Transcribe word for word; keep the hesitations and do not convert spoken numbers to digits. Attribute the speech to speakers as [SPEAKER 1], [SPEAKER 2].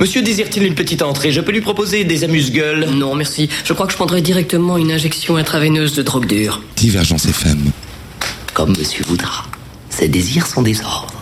[SPEAKER 1] Monsieur désire-t-il une petite entrée? Je peux lui proposer des amuse-gueules.
[SPEAKER 2] Non, merci. Je crois que je prendrai directement une injection intraveineuse de drogue dure.
[SPEAKER 3] Divergence F M.
[SPEAKER 1] Comme monsieur voudra. Ses désirs sont des ordres.